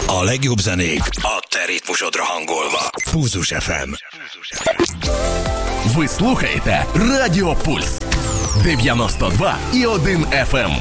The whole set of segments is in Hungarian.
A legjobb zenék a te ritmusodra hangolva. Pulzus FM. Ви слухаєте Радіо Пульс 92,1 FM.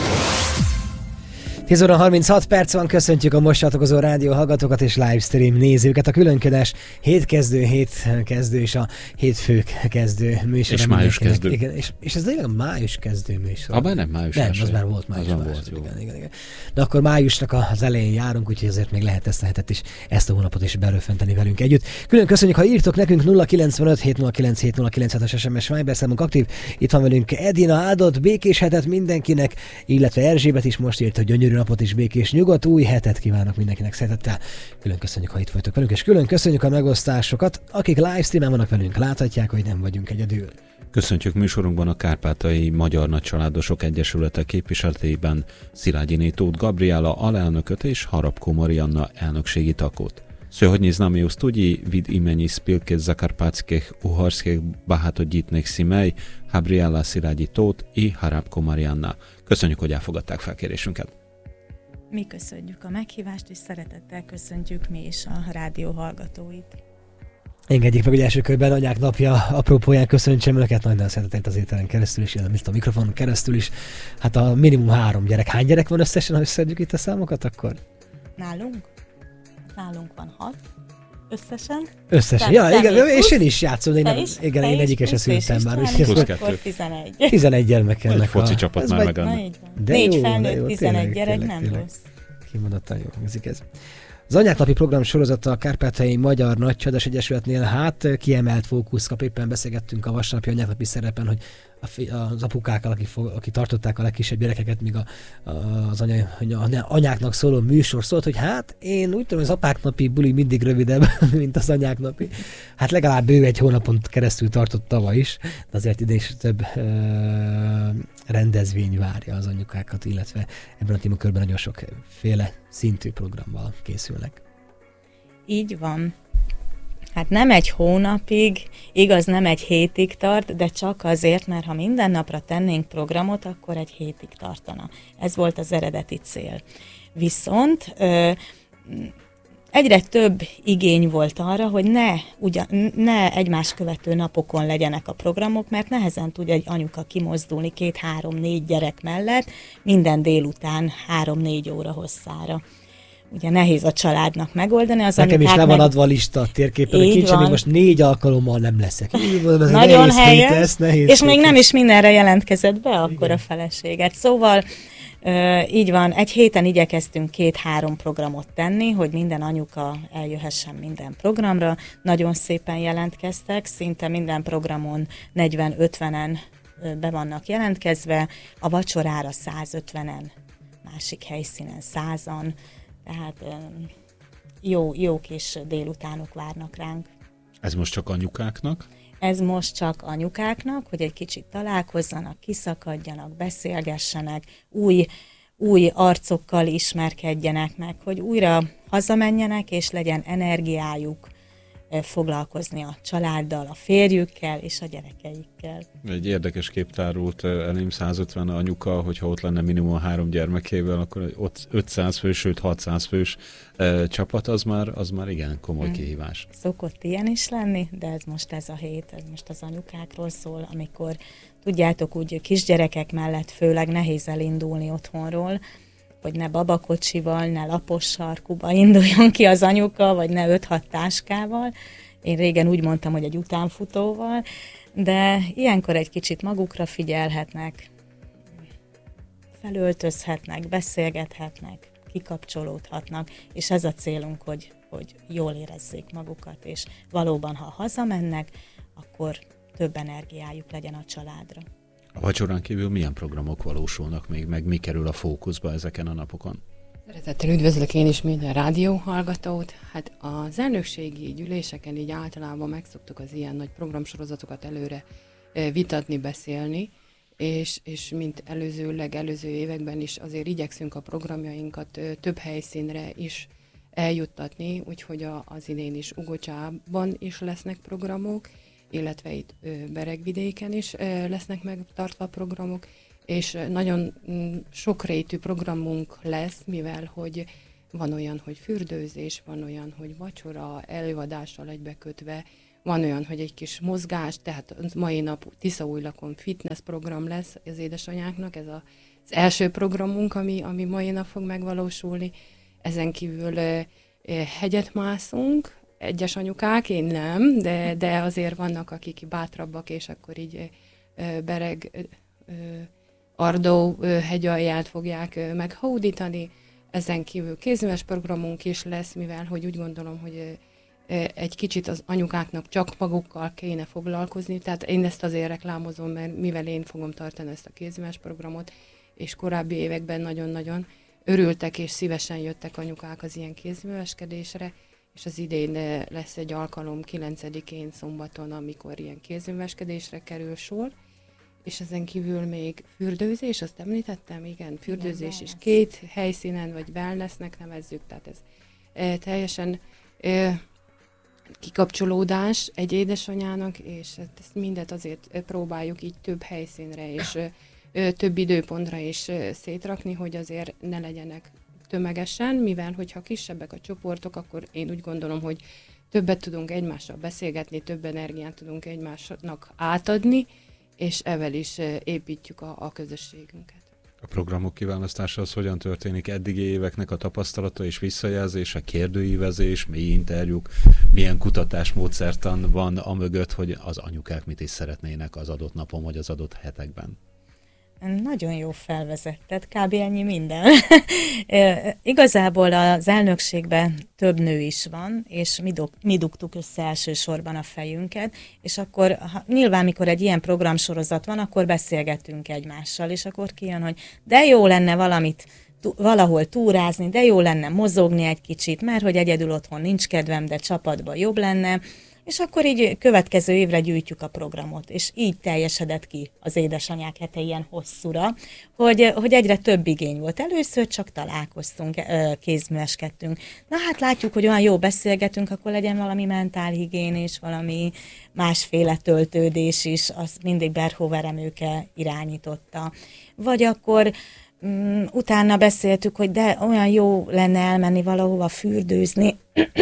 10 óra 36 perc van, köszöntjük a most csatlakozó rádió hallgatókat és livestream nézőket. A különködés hétkezdő és a hétfők kezdő műsor. És május kezdő. Igen, és ez tényleg a május kezdő műsor. Abban nem május. Nem, az már volt május. Igen. De akkor májusnak az elején járunk, úgyhogy azért még lehet ezt a hetet is, ezt a hónapot is beröffenteni velünk együtt. Külön köszönjük, ha írtok nekünk 095 709 709-es SMS Viber számunk aktív. Itt van velünk Edina, áldott békés hetet mindenkinek, illetve Erzsébet is most írt, hogy gyönyörű napot és békés nyugodt új hetet kívánok mindenkinek szeretettel. Külön köszönjük, ha itt vagytok velünk, és külön köszönjük a megosztásokat. Akik livestreamen vannak velünk, láthatják, hogy nem vagyunk egyedül. Köszöntjük műsorunkban a Kárpátaljai Magyar Nagycsaládosok Egyesülete képviseletében Szilágyi Tóth Gabriela alelnököt és Harapko Marianna elnökségi tagot. Сьогодні з нами у студії від імені спілки закарпатських угорських багатодітних сімей Gabriela Szilágyi Tóth és Harapko Marianna. Köszönjük, hogy elfogadták felkérésünket. Mi köszönjük a meghívást, és szeretettel köszöntjük mi is a rádió hallgatóit. Engedjék meg, hogy első körben anyák napja apropóján köszöntsem önöket nagyon szeretettel az ételen keresztül is, illetve a mikrofonon keresztül is. Hát a minimum 3 gyerek. Hány gyerek van összesen, ha összedjük itt a számokat, akkor? Nálunk van 6 összesen. Összesen, igen, és én is játszom, de én egyikesre szültem már. Akkor 11. 11 gyermek ennek egy foci csapat már megállnak. 4 felnőtt, 11 gyerek, nem rossz. Kimondottan jó hangzik ez. Az anyáknapi program sorozata a Kárpátaljai Magyar Nagycsaládosok Egyesületnél kiemelt fókusz kap. Éppen beszélgettünk a vasárnapi anyáknapi szerepen, hogy az apukákkal, akik tartották a legkisebb gyerekeket, míg az anyáknak szóló műsor szólt, hogy hát én úgy tudom, hogy az apáknapi buli mindig rövidebb, mint az anyáknapi. Hát legalább bő egy hónapon keresztül tartott tavaly is, de azért ide is több rendezvény várja az anyukákat, illetve ebben a témakörben nagyon sokféle szintű programmal készülnek. Így van. Hát nem egy hónapig, igaz, nem egy hétig tart, de csak azért, mert ha minden napra tennénk programot, akkor egy hétig tartana. Ez volt az eredeti cél. Viszont egyre több igény volt arra, hogy ne egymás követő napokon legyenek a programok, mert nehezen tud egy anyuka kimozdulni 2-3-4 gyerek mellett minden délután 3-4 óra hosszára. Ugye nehéz a családnak megoldani. Nekem is le van adva a lista a térképen, hogy kincsem, még most 4 alkalommal nem leszek. Nagyon helyes, és még nem is mindenre jelentkezett be akkor a feleséget. Szóval így van, egy héten igyekeztünk 2-3 programot tenni, hogy minden anyuka eljöhessen minden programra. Nagyon szépen jelentkeztek, szinte minden programon 40-50-en be vannak jelentkezve, a vacsorára 150-en, másik helyszínen 100-an. Tehát jó kis délutánok várnak ránk. Ez most csak anyukáknak? Ez most csak anyukáknak, hogy egy kicsit találkozzanak, kiszakadjanak, beszélgessenek, új arcokkal ismerkedjenek meg, hogy újra hazamenjenek, és legyen energiájuk foglalkozni a családdal, a férjükkel és a gyerekeikkel. Egy érdekes kép tárult elém, 150 anyuka, hogyha ott lenne minimum 3 gyermekével, akkor ott 500 fős, sőt 600 fős csapat, az már igen komoly kihívás. Szokott ilyen is lenni, de ez a hét, ez most az anyukákról szól, amikor tudjátok, úgy kisgyerekek mellett főleg nehéz elindulni otthonról, hogy ne babakocsival, ne lapos sarkuba induljon ki az anyuka, vagy ne 5-6 táskával. Én régen úgy mondtam, hogy egy utánfutóval, de ilyenkor egy kicsit magukra figyelhetnek, felöltözhetnek, beszélgethetnek, kikapcsolódhatnak, és ez a célunk, hogy jól érezzék magukat, és valóban, ha hazamennek, akkor több energiájuk legyen a családra. A vacsorán kívül milyen programok valósulnak még, meg mi kerül a fókuszba ezeken a napokon? Szeretettel üdvözlök én is minden rádióhallgatót. Hát az elnökségi gyűléseken így általában megszoktuk az ilyen nagy programsorozatokat előre vitatni, beszélni, és mint előző években is azért igyekszünk a programjainkat több helyszínre is eljuttatni, úgyhogy az idén is Ugocsában is lesznek programok, illetve itt Beregvidéken is lesznek megtartva programok, és nagyon sokrétű programunk lesz, mivel hogy van olyan, hogy fürdőzés, van olyan, hogy vacsora, előadással egybekötve, van olyan, hogy egy kis mozgás, tehát mai nap Tiszaújlakon fitness program lesz az édesanyáknak, ez az első programunk, ami mai nap fog megvalósulni. Ezen kívül hegyet mászunk, egyes anyukák, én nem, de azért vannak, akik bátrabbak, és akkor így Bereg Ardó hegyalját fogják meghódítani. Ezen kívül kézműves programunk is lesz, mivel hogy úgy gondolom, hogy egy kicsit az anyukáknak csak magukkal kéne foglalkozni, tehát én ezt azért reklámozom, mert mivel én fogom tartani ezt a kézműves programot, és korábbi években nagyon-nagyon örültek és szívesen jöttek anyukák az ilyen kézműveskedésre, és az idén lesz egy alkalom 9-én szombaton, amikor ilyen kézműveskedésre kerül sor, és ezen kívül még fürdőzés, azt említettem, igen, fürdőzés is 2 helyszínen, vagy wellnessnek nevezzük, tehát ez teljesen kikapcsolódás egy édesanyának, és ezt mindet azért próbáljuk így több helyszínre, és több időpontra is szétrakni, hogy azért ne legyenek tömegesen, mivel hogyha kisebbek a csoportok, akkor én úgy gondolom, hogy többet tudunk egymással beszélgetni, több energiát tudunk egymásnak átadni, és ezzel is építjük a közösségünket. A programok kiválasztása az hogyan történik? Eddigi éveknek a tapasztalata és visszajelzése, kérdőívezés, mély interjúk, milyen kutatásmódszertan van amögött, hogy az anyukák mit is szeretnének az adott napon vagy az adott hetekben? Nagyon jó felvezetted, kb. Ennyi minden. Igazából az elnökségben több nő is van, és mi dugtuk össze elsősorban a fejünket, és akkor nyilván, mikor egy ilyen programsorozat van, akkor beszélgetünk egymással, és akkor kijön, hogy de jó lenne valahol túrázni, de jó lenne mozogni egy kicsit, mert hogy egyedül otthon nincs kedvem, de csapatban jobb lenne, és akkor így következő évre gyűjtjük a programot, és így teljesedett ki az édesanyák hete ilyen hosszúra, hogy egyre több igény volt. Először csak találkoztunk, kézműveskedtünk. Na hát látjuk, hogy olyan jó beszélgetünk, akkor legyen valami mentálhigiénés, valami másféle töltődés is, azt mindig Berhover Emőke irányította. Vagy akkor utána beszéltük, hogy de olyan jó lenne elmenni valahova fürdőzni,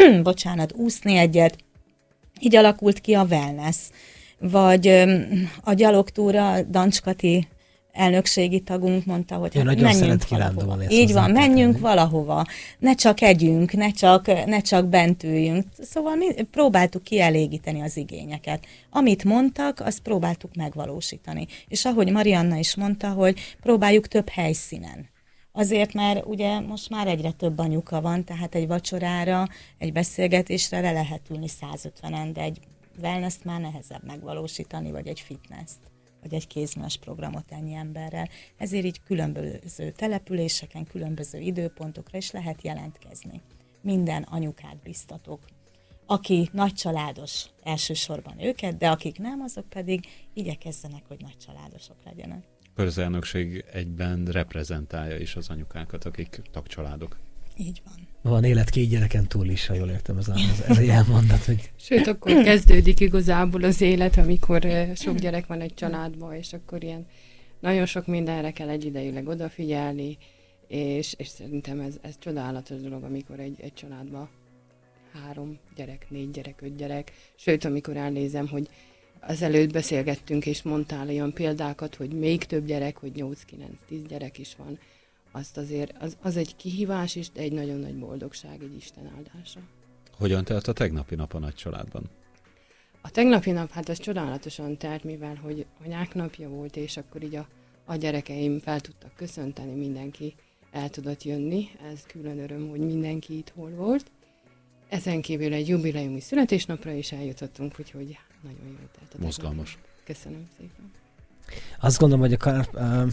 úszni egyet. Így alakult ki a wellness, vagy a gyalogtúra, Dancskati elnökségi tagunk mondta, hogy hát menjünk valahova. Így van, menjünk valahova. Ne csak együnk, ne csak bent üljünk. Szóval mi próbáltuk kielégíteni az igényeket. Amit mondtak, azt próbáltuk megvalósítani. És ahogy Marianna is mondta, hogy próbáljuk több helyszínen. Azért, mert ugye most már egyre több anyuka van, tehát egy vacsorára, egy beszélgetésre le lehet ülni 150-en, de egy wellness-t már nehezebb megvalósítani, vagy egy fitness-t, vagy egy kézműves programot ennyi emberrel. Ezért így különböző településeken, különböző időpontokra is lehet jelentkezni. Minden anyukát biztatok. Aki nagycsaládos, elsősorban őket, de akik nem, azok pedig igyekezzenek, hogy nagycsaládosok legyenek. Az elnökség egyben reprezentálja is az anyukákat, akik tagcsaládok. Így van. Van élet 2 gyereken túl is, ha jól értem ez egy elmondat. Hogy... Sőt, akkor kezdődik igazából az élet, amikor sok gyerek van egy családban, és akkor ilyen nagyon sok mindenre kell egyidejűleg odafigyelni, és szerintem ez csodálatos dolog, amikor egy családban 3 gyerek, 4 gyerek, 5 gyerek, sőt, amikor elnézem, hogy az előtt beszélgettünk, és mondtál olyan példákat, hogy még több gyerek, hogy 8-9-10 gyerek is van. Azt azért, az egy kihívás is, de egy nagyon nagy boldogság, egy Isten áldása. Hogyan telt a tegnapi nap a nagy családban? A tegnapi nap, hát az csodálatosan telt, mivel hogy anyák napja volt, és akkor így a gyerekeim fel tudtak köszönteni, mindenki el tudott jönni. Ez külön öröm, hogy mindenki itt hol volt. Ezen kívül egy jubileumi születésnapra is eljutottunk, úgyhogy nagyon jól telt a mozgalmas. Köszönöm szépen. Azt gondolom, hogy a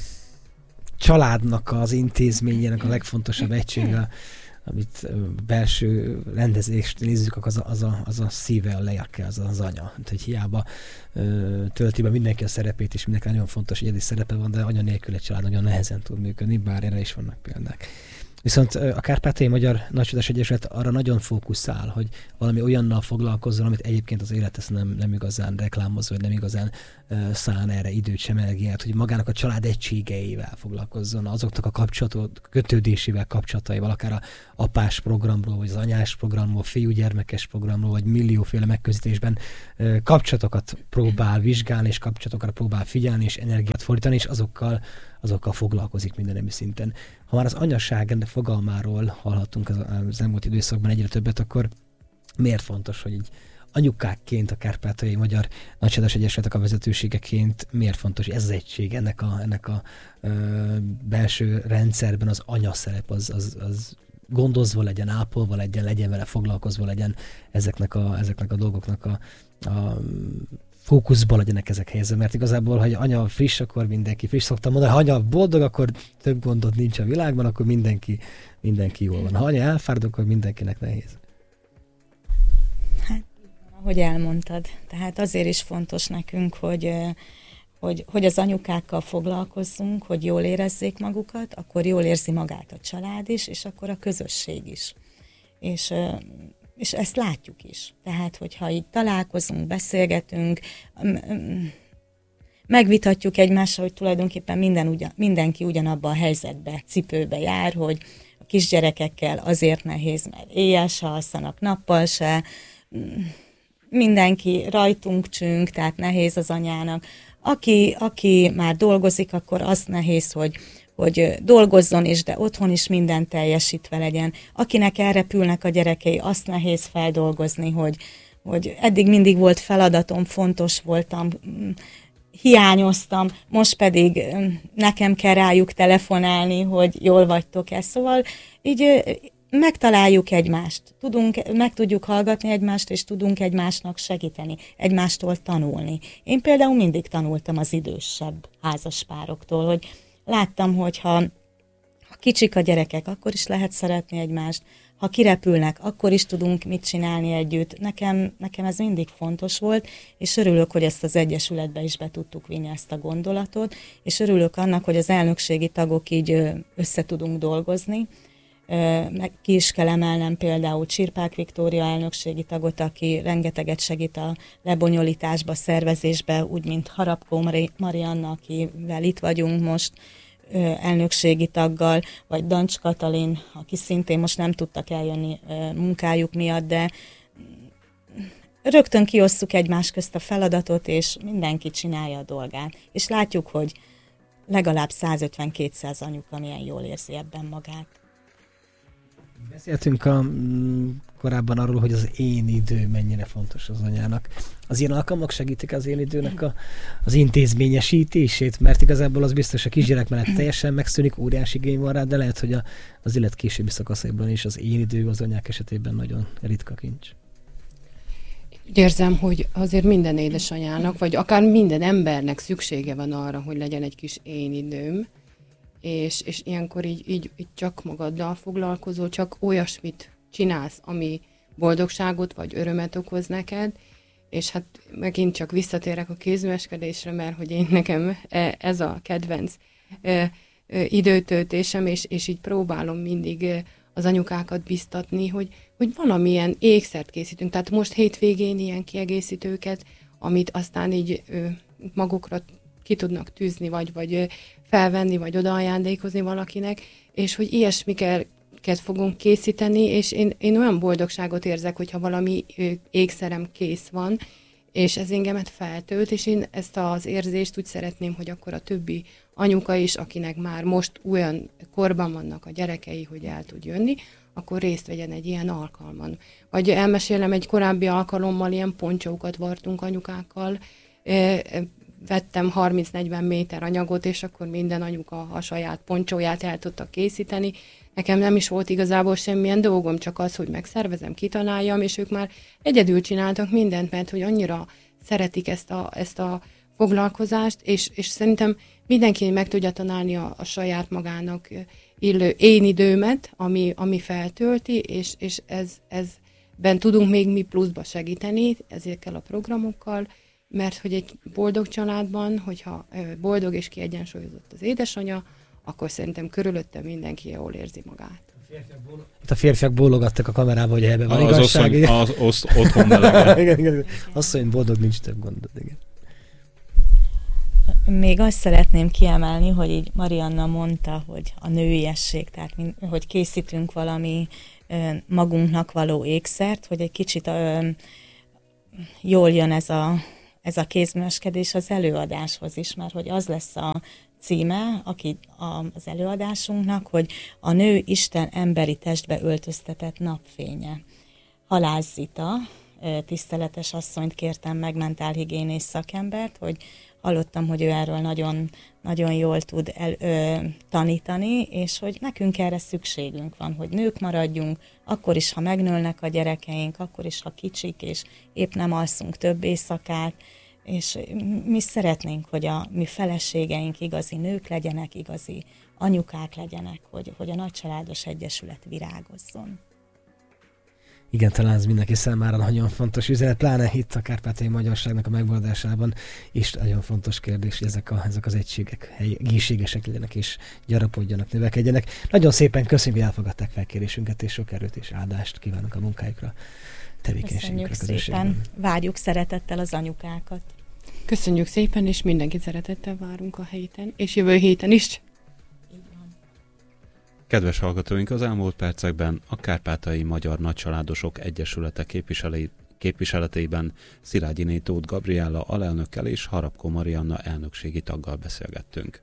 családnak az intézményének a legfontosabb egysége, amit belső rendezést nézzük, az a szíve, a lelke, az anya. Hogy hiába tölti be mindenki a szerepét, és mindenki nagyon fontos egyedi szerepe van, de anya nélkül egy család nagyon nehezen tud működni, bár erre is vannak példák. Viszont a Kárpátaljai Magyar Nagycsodás Egyesület arra nagyon fókuszál, hogy valami olyannal foglalkozzon, amit egyébként az élet nem igazán reklámoz, vagy nem igazán szán erre időt sem, energiát, hogy magának a család egységeivel foglalkozzon, azoknak a kötődésével, kapcsolataival, akár a apás programról, vagy az anyás programról, fiúgyermekes programról, vagy millióféle megközelítésben kapcsolatokat próbál vizsgálni, és kapcsolatokra próbál figyelni, és energiát fordítani, és azokkal foglalkozik mindennemű szinten. Ha már az anyaság fogalmáról hallhattunk az elmúlt időszakban egyre többet, akkor miért fontos, hogy így anyukákként a Kárpátaljai Magyar Nagycsodás Egyesületek a vezetőségeként miért fontos, hogy ez az egység, ennek a belső rendszerben az anya szerep, az gondozva legyen, ápolva legyen vele foglalkozva legyen, ezeknek a dolgoknak a fókuszban legyenek ezek helyezve, mert igazából, ha anya friss, akkor mindenki friss. Szoktam mondani, ha anya boldog, akkor több gondod nincs a világban, akkor mindenki jól van. Ha anya elfárad, akkor mindenkinek nehéz. Hát, ahogy elmondtad, tehát azért is fontos nekünk, hogy az anyukákkal foglalkozzunk, hogy jól érezzék magukat, akkor jól érzi magát a család is, és akkor a közösség is. És ezt látjuk is. Tehát, hogyha itt találkozunk, beszélgetünk, megvitatjuk egymással, hogy tulajdonképpen mindenki ugyanabban a helyzetbe, cipőbe jár, hogy a kisgyerekekkel azért nehéz, mert éjjel se alszanak, nappal se, mindenki rajtunk csüng, tehát nehéz az anyának. Aki már dolgozik, akkor az nehéz, hogy dolgozzon is, de otthon is minden teljesítve legyen. Akinek elrepülnek a gyerekei, azt nehéz feldolgozni, hogy eddig mindig volt feladatom, fontos voltam, hiányoztam, most pedig nekem kell rájuk telefonálni, hogy jól vagytok-e. Szóval így megtaláljuk egymást, meg tudjuk hallgatni egymást, és tudunk egymásnak segíteni, egymástól tanulni. Én például mindig tanultam az idősebb házaspároktól, hogy láttam, hogy ha kicsik a gyerekek, akkor is lehet szeretni egymást, ha kirepülnek, akkor is tudunk mit csinálni együtt. Nekem ez mindig fontos volt, és örülök, hogy ezt az Egyesületbe is be tudtuk vinni ezt a gondolatot, és örülök annak, hogy az elnökségi tagok így össze tudunk dolgozni. Ki is kell emelnem például Csirpák Viktória elnökségi tagot, aki rengeteget segít a lebonyolításba, szervezésbe, úgy, mint Harapkó Marianna, akivel itt vagyunk most elnökségi taggal, vagy Dancs Katalin, aki szintén most nem tudtak eljönni munkájuk miatt, de rögtön kiosztuk egymás közt a feladatot, és mindenki csinálja a dolgát. És látjuk, hogy legalább 150-200 anyuka milyen jól érzi ebben magát. Beszéltünk korábban arról, hogy az én idő mennyire fontos az anyának. Az ilyen alkalmak segítik az én időnek az intézményesítését, mert igazából az biztos, a kisgyerek mellett teljesen megszűnik, óriási igény van rá, de lehet, hogy az élet későbbi szakaszaiban is az én idő az anyák esetében nagyon ritka kincs. Úgy érzem, hogy azért minden édesanyának, vagy akár minden embernek szüksége van arra, hogy legyen egy kis én időm, és ilyenkor így csak magaddal foglalkozol, csak olyasmit csinálsz, ami boldogságot vagy örömet okoz neked, és hát megint csak visszatérek a kézműveskedésre, mert hogy nekem ez a kedvenc időtöltésem, és így próbálom mindig az anyukákat biztatni, hogy valamilyen ékszert készítünk. Tehát most hétvégén ilyen kiegészítőket, amit aztán így magukra ki tudnak tűzni, vagy felvenni, vagy odaajándékozni valakinek, és hogy ilyesmiket fogunk készíteni, és én olyan boldogságot érzek, hogyha valami ékszerem kész van, és ez engemet feltölt, és én ezt az érzést úgy szeretném, hogy akkor a többi anyuka is, akinek már most olyan korban vannak a gyerekei, hogy el tud jönni, akkor részt vegyen egy ilyen alkalman. Vagy elmesélem, egy korábbi alkalommal ilyen poncsókat vartunk anyukákkal, vettem 30-40 méter anyagot, és akkor minden anyuka a saját poncsóját el tudta készíteni. Nekem nem is volt igazából semmilyen dolgom, csak az, hogy megszervezem, kitaláljam, és ők már egyedül csináltak mindent, mert hogy annyira szeretik ezt a foglalkozást, és szerintem mindenki meg tudja találni a saját magának illő én időmet, ami feltölti, és ezben tudunk még mi pluszba segíteni ezekkel a programokkal, mert hogy egy boldog családban, hogyha boldog és kiegyensúlyozott az édesanyja, akkor szerintem körülötte mindenki jól érzi magát. Itt a férfiak bólogattak a kamerába, hogy ebben van igazság. Az otthon melege. Igen. Asszony, boldog, nincs több gondod. Igen. Még azt szeretném kiemelni, hogy így Marianna mondta, hogy a nőiesség, tehát hogy készítünk valami magunknak való ékszert, hogy egy kicsit jól jön ez a kézműveskedés az előadáshoz is, mert hogy az lesz a címe az előadásunknak, hogy a nő Isten emberi testbe öltöztetett napfénye. Halász Zita, tiszteletes asszonyt kértem meg, mentálhigiénész szakembert, hogy hallottam, hogy ő erről nagyon, nagyon jól tud tanítani, és hogy nekünk erre szükségünk van, hogy nők maradjunk, akkor is, ha megnőlnek a gyerekeink, akkor is, ha kicsik, és épp nem alszunk több éjszakát, és mi szeretnénk, hogy a mi feleségeink igazi nők legyenek, igazi anyukák legyenek, hogy a Nagycsaládos Egyesület virágozzon. Igen, talán ez mindenki számára nagyon fontos üzenet, pláne itt a kárpátaljai magyarságnak a megmaradásában is nagyon fontos kérdés, hogy ezek az egységek egészségesek legyenek és gyarapodjanak, növekedjenek. Nagyon szépen köszönjük, hogy elfogadták felkérésünket, és sok erőt és áldást kívánok a munkájukra, tevékenységükre. Köszönjük szépen, várjuk szeretettel az anyukákat. Köszönjük szépen, és mindenkit szeretettel várunk a héten, és jövő héten is. Kedves hallgatóink, az elmúlt percekben a Kárpátaljai Magyar Nagycsaládosok Egyesülete képviseletében Szilágyiné Tóth Gabriella alelnökkel és Harapko Marianna elnökségi taggal beszélgettünk.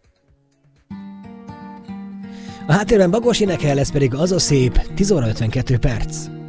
A háttérben Bagos énekel, lesz pedig Az a szép, 10 óra 52 perc.